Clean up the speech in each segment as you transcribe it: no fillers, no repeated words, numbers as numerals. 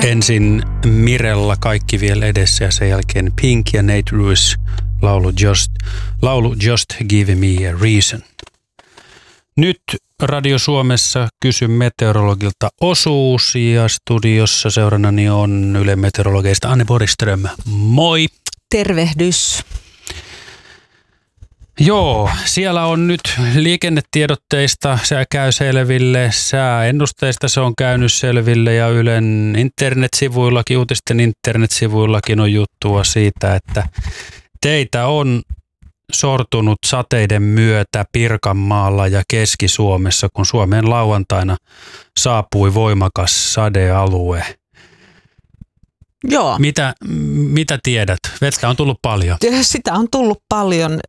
Ensin Mirella Kaikki vielä edessä ja sen jälkeen Pink ja Nate Ruess laulu Just Give Me a Reason. Nyt Radio Suomessa kysyn meteorologilta osuus ja studiossa seurannani on Yle Meteorologeista Anne Borgström. Moi! Tervehdys! Joo, siellä on nyt liikennetiedotteista, se käy selville, sääennusteista se on käynyt selville ja Ylen internetsivuillakin, uutisten internetsivuillakin on juttua siitä, että teitä on sortunut sateiden myötä Pirkanmaalla ja Keski-Suomessa, kun Suomeen lauantaina saapui voimakas sadealue. Joo. Mitä tiedät? Vettä on tullut paljon. Sitä on tullut paljon.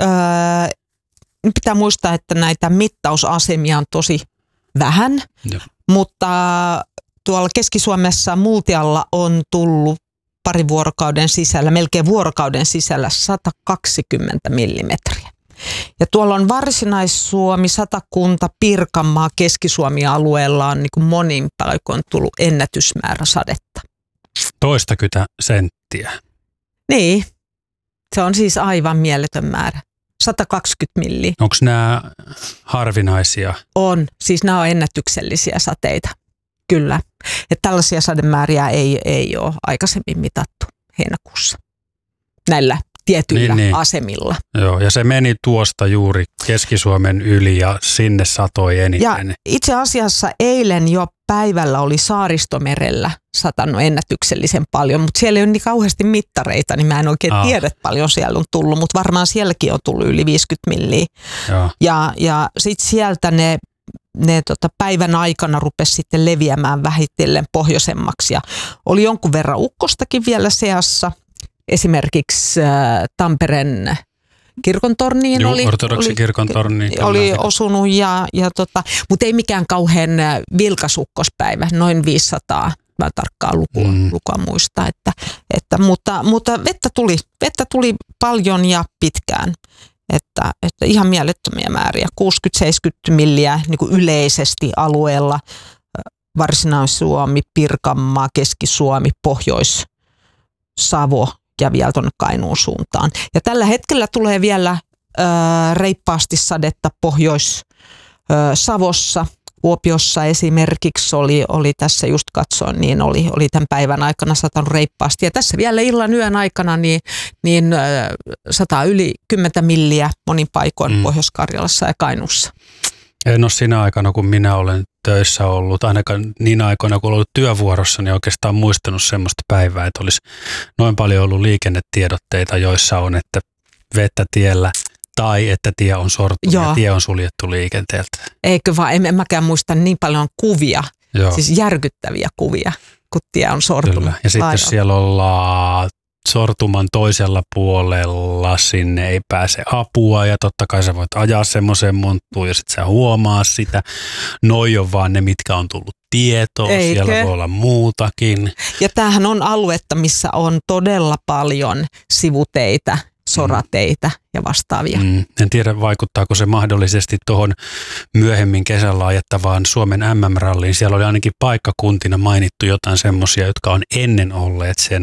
Pitää muistaa, että näitä mittausasemia on tosi vähän, mutta tuolla Keski-Suomessa Multialla on tullut parin vuorokauden sisällä, melkein vuorokauden sisällä 120 millimetriä. Ja tuolla on Varsinais-Suomi, Satakunta, Pirkanmaa, Keski-Suomi-alueella on niin kuin monin paikoin tullut ennätysmäärä sadetta. 20 senttiä. Niin, se on siis aivan mieletön määrä. 120 milliä. Onko nämä harvinaisia? On, siis nämä on ennätyksellisiä sateita, kyllä. Että tällaisia sademääriä ei ole aikaisemmin mitattu heinäkuussa näillä tietyillä asemilla. Joo, ja se meni tuosta juuri Keski-Suomen yli ja sinne satoi eniten. Ja itse asiassa eilen jo päivällä oli Saaristomerellä satanut ennätyksellisen paljon, mutta siellä ei ole niin kauheasti mittareita, niin mä en oikein tiedä, paljon siellä on tullut, mutta varmaan sielläkin on tullut yli 50 milliä. Ja sitten sieltä ne päivän aikana rupesi sitten leviämään vähitellen pohjoisemmaksi ja oli jonkun verran ukkostakin vielä seassa. Esimerkiksi Tampereen kirkontorniin oli osunut, mutta ei mikään kauhean vilkas ukkospäivä, noin 500, mä tarkkaan lukua muista, mutta vettä tuli paljon ja pitkään, että ihan mielettömiä määriä, 60-70 milliä niin kuin yleisesti alueella, Varsinais-Suomi, Pirkanmaa, Keski-Suomi, Pohjois-Savo ja vielä tuonne Kainuun suuntaan. Ja tällä hetkellä tulee vielä reippaasti sadetta Pohjois-Savossa. Kuopiossa esimerkiksi oli tässä just katsoin, niin oli tämän päivän aikana satanut reippaasti. Ja tässä vielä illan yön aikana niin sataa yli 10 milliä monin paikoin Pohjois-Karjalassa ja Kainuussa. En ole siinä aikana, kun minä olen töissä ollut, ainakaan niin aikoina, kun olen ollut työvuorossa, niin oikeastaan muistanut semmoista päivää, että olisi noin paljon ollut liikennetiedotteita, joissa on, että vettä tiellä tai että tie on sortunut ja tie on suljettu liikenteeltä. Eikö vaan, en mäkään muista niin paljon kuvia, siis järkyttäviä kuvia, kun tie on sortunut. Kyllä. Ja sitten siellä ollaan sortuman toisella puolella, sinne ei pääse apua ja totta kai sä voit ajaa semmoiseen monttuun ja sit sä huomaa sitä. Noi on vaan ne, mitkä on tullut tietoon, siellä voi olla muutakin. Ja tämähän on aluetta, missä on todella paljon sivuteitä, sorateitä ja vastaavia. En tiedä, vaikuttaako se mahdollisesti tuohon myöhemmin kesällä ajettavaan Suomen MM-ralliin. Siellä oli ainakin paikkakuntina mainittu jotain semmoisia, jotka on ennen olleet sen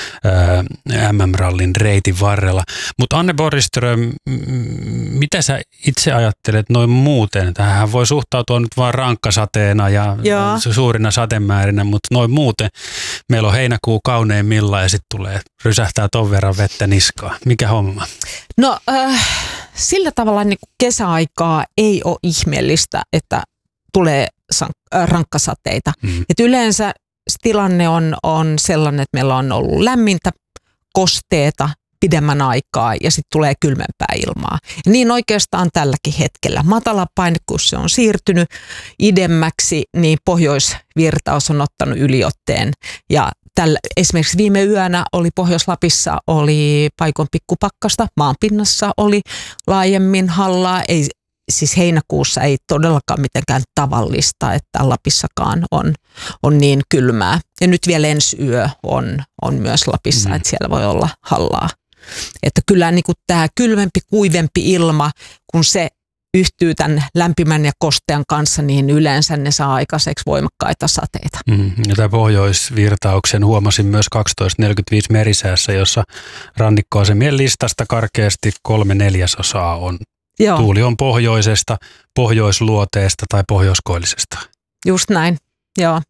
MM-rallin reitin varrella. Mutta Anne Borgström, mitä sä itse ajattelet noin muuten? Tähän voi suhtautua nyt vaan rankkasateena ja suurina satemäärinä, mutta noin muuten. Meillä on heinäkuu kauneimmillaan ja sitten rysähtää ton verran vettä niskaan. Mikä homma? No sillä tavalla niin kuin kesäaikaa ei ole ihmeellistä, että tulee rankkasateita. Et yleensä tilanne on sellainen, että meillä on ollut lämmintä, kosteeta pidemmän aikaa ja sitten tulee kylmempää ilmaa. Ja niin oikeastaan tälläkin hetkellä. Matalapaine, kun se on siirtynyt idemmäksi, niin pohjoisvirtaus on ottanut yliotteen ja esimerkiksi viime yönä oli Pohjois-Lapissa paikoin pikkupakkasta, maanpinnassa oli laajemmin hallaa, siis heinäkuussa ei todellakaan mitenkään tavallista, että Lapissakaan on niin kylmää. Ja nyt vielä ensi yö on myös Lapissa, että siellä voi olla hallaa. Että kyllä niin kuin tämä kylmempi, kuivempi ilma, kun se yhtyy tämän lämpimän ja kostean kanssa, niin yleensä ne saa aikaiseksi voimakkaita sateita. Ja tämä pohjoisvirtauksen huomasin myös 12.45 merisäässä, jossa rannikkoasemien listasta karkeasti 3/4 on. Joo. Tuuli on pohjoisesta, pohjoisluoteesta tai pohjoiskoillisesta. Just näin, joo.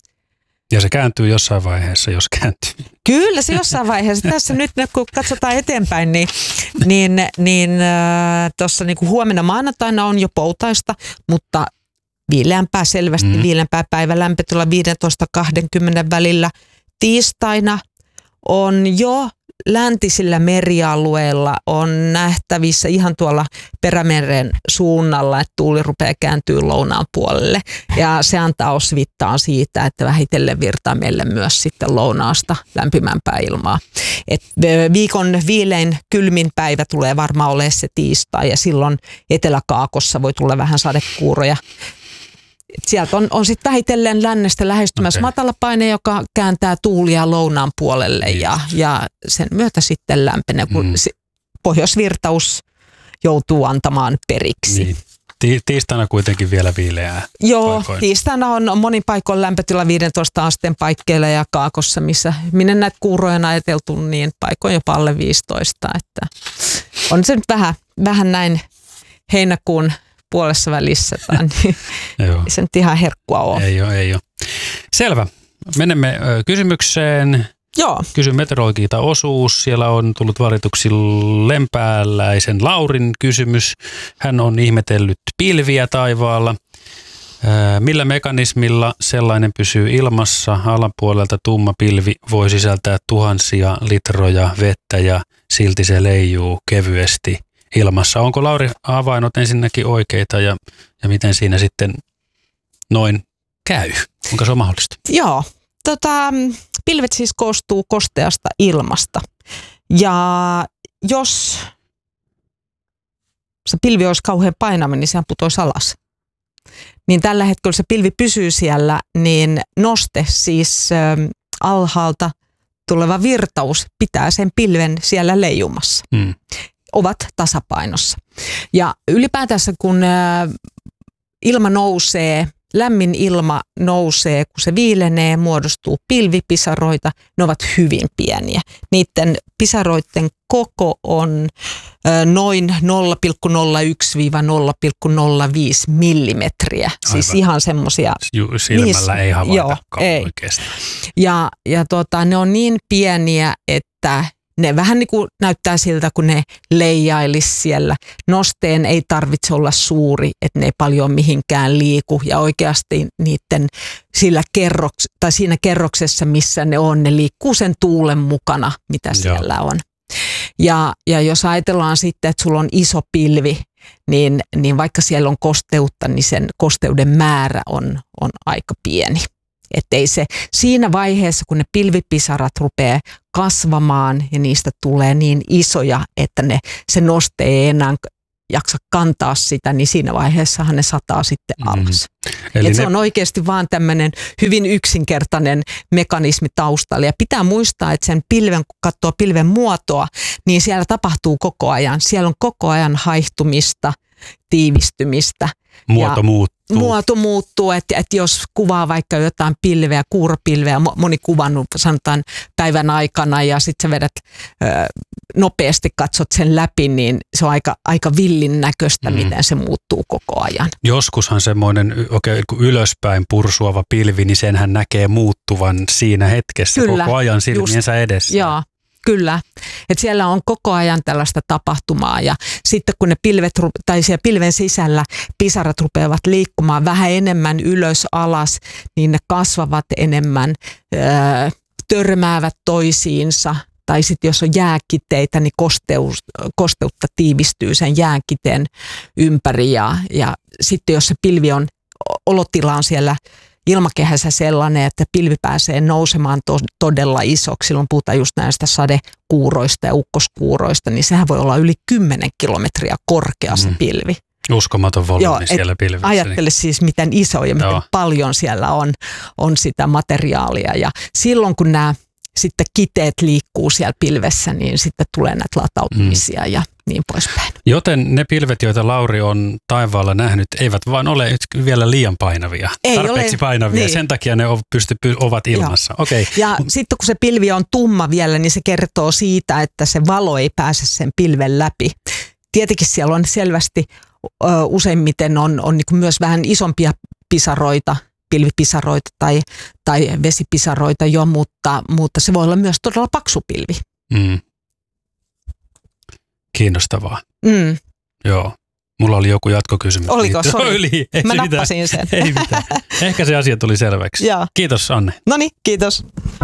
Ja se kääntyy jossain vaiheessa, jos kääntyy. Kyllä se jossain vaiheessa. Tässä nyt kun katsotaan eteenpäin, niin tuossa niin huomenna maanantaina on jo poutaista, mutta viileämpää selvästi, viileämpää päivä lämpötila 15-20 välillä. Tiistaina on jo läntisillä merialueilla on nähtävissä ihan tuolla Perämeren suunnalla, että tuuli rupeaa kääntyy lounaan puolelle. Ja se antaa osvittaa siitä, että vähitellen virtaa meille myös sitten lounaasta lämpimämpää ilmaa. Et viikon viilein kylmin päivä tulee varmaan olemaan se tiistai ja silloin Etelä-Kaakossa voi tulla vähän sadekuuroja. Sieltä on sitten vähitellen lännestä lähestymässä matalapaine, joka kääntää tuulia lounaan puolelle ja sen myötä sitten lämpenee, kun pohjoisvirtaus joutuu antamaan periksi. Niin. Tiistaina kuitenkin vielä viileää. Joo, paikoin. Tiistaina on monin paikoin lämpötila 15 asteen paikkeilla ja Kaakossa, minne näitä kuuroja on ajateltu, niin paikoin jopa alle 15. Että on se nyt vähän näin heinäkuun puolessa välissä, niin ei se nyt ihan herkkua ole. Ei ole. Selvä. Menemme kysymykseen. Joo. Kysy meteorologilta osuus. Siellä on tullut valituksi Lempääläisen Laurin kysymys. Hän on ihmetellyt pilviä taivaalla. Millä mekanismilla sellainen pysyy ilmassa? Alapuolelta tumma pilvi voi sisältää tuhansia litroja vettä ja silti se leijuu kevyesti ilmassa. Onko Lauri havainnot ensinnäkin oikeita ja miten siinä sitten noin käy? Onko se mahdollista? Joo. Pilvet siis koostuu kosteasta ilmasta. Ja jos se pilvi olisi kauhean painava, niin sehän putoisi alas. Niin tällä hetkellä se pilvi pysyy siellä, niin noste siis alhaalta tuleva virtaus pitää sen pilven siellä leijumassa. Ovat tasapainossa. Ja ylipäätänsä kun ilma nousee, lämmin ilma nousee, kun se viilenee, muodostuu pilvipisaroita, ne ovat hyvin pieniä. Niiden pisaroiden koko on noin 0,01-0,05 millimetriä. Siis ihan semmoisia. Silmällä ei havaitakaan oikeastaan. Ja ne on niin pieniä, että ne vähän niin kuin näyttää siltä, kun ne leijailisi siellä. Nosteen ei tarvitse olla suuri, että ne ei paljon mihinkään liiku. Ja oikeasti niiden siinä kerroksessa, missä ne on, ne liikkuu sen tuulen mukana, mitä siellä on. Ja jos ajatellaan sitten, että sulla on iso pilvi, niin vaikka siellä on kosteutta, niin sen kosteuden määrä on aika pieni. Että ei se siinä vaiheessa, kun ne pilvipisarat rupeaa kasvamaan ja niistä tulee niin isoja, että se noste ei enää jaksa kantaa sitä, niin siinä vaiheessahan ne sataa sitten alas. Eli se on oikeasti vaan tämmöinen hyvin yksinkertainen mekanismi taustalla. Ja pitää muistaa, että sen pilven, kun katsoo pilven muotoa, niin siellä tapahtuu koko ajan. Siellä on koko ajan haihtumista, tiivistymistä. Muoto muuttuu, että jos kuvaa vaikka jotain pilveä, kuuropilveä, moni kuvannut sanotaan päivän aikana ja sitten sä vedät nopeasti katsot sen läpi, niin se on aika villin näköistä, miten se muuttuu koko ajan. Joskushan semmoinen ylöspäin pursuava pilvi, niin senhän näkee muuttuvan siinä hetkessä koko ajan silmiensä edessä. Joo. Kyllä, että siellä on koko ajan tällaista tapahtumaa ja sitten kun ne siellä pilven sisällä pisarat rupeavat liikkumaan vähän enemmän ylös alas, niin ne kasvavat enemmän, törmäävät toisiinsa tai sitten jos on jääkiteitä, niin kosteutta tiivistyy sen jääkiteen ympäri ja sitten jos se pilvi on, olotila on siellä ilmakehässä sellainen, että pilvi pääsee nousemaan todella isoksi. Silloin puhutaan just näistä sadekuuroista ja ukkoskuuroista, niin sehän voi olla yli 10 kilometriä korkea se pilvi. Uskomaton volyymi siellä pilvissä. Ajattele siis, miten iso ja miten paljon siellä on sitä materiaalia. Ja silloin, kun nämä sitten kiteet liikkuu siellä pilvessä, niin sitten tulee näitä latautumisia. niin poispäin. Joten ne pilvet, joita Lauri on taivaalla nähnyt, eivät vaan ole vielä liian painavia. Ei tarpeeksi ole, painavia. niin. Sen takia ne ovat ilmassa. Okay. Ja sitten kun se pilvi on tumma vielä, niin se kertoo siitä, että se valo ei pääse sen pilven läpi. Tietenkin siellä on selvästi useimmiten on niin kuin myös vähän isompia pisaroita, pilvipisaroita tai vesipisaroita jo, mutta se voi olla myös todella paksu pilvi. Kiinnostavaa. Mm. Joo. Mulla oli joku jatkokysymys. Oliko? Mä nappasin mitään. sen. Ei mitään. Ehkä se asia tuli selväksi. Joo. Kiitos, Anne. Noniin, kiitos.